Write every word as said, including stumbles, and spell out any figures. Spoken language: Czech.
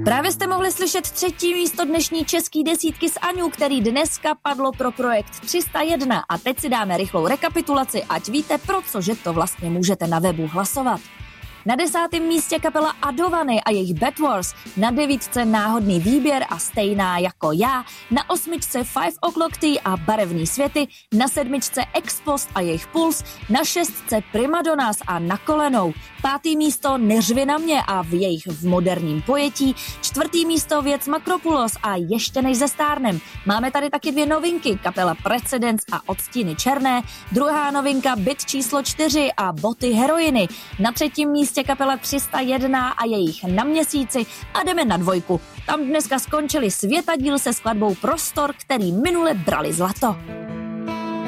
Právě jste mohli slyšet třetí místo dnešní český desítky s Aňou, který dneska padlo pro projekt tři sta jedna. A teď si dáme rychlou rekapitulaci, ať víte, pro co, že to vlastně můžete na webu hlasovat. Na desátém místě kapela Adovany a jejich Bad Wars, na devítce Náhodný výběr a Stejná jako já, na osmičce Five O'Clock Tea a Barevný světy, na sedmičce Ex-Post a jejich Puls, na šestce Primadonnas a Na kolenou, pátý místo Neřvi na mě a v jejich v moderním pojetí, čtvrtý místo Věc Makropulos a Ještě než zestárnem. Máme tady taky dvě novinky, kapela Precedence a Odstíny černé, druhá novinka Byt číslo čtyři a Boty heroiny, na třetím místě kapela tři sta jedna a jejich Na měsíci a jdeme na dvojku. Tam dneska skončili Světadíl se skladbou Prostor, který minule brali zlato.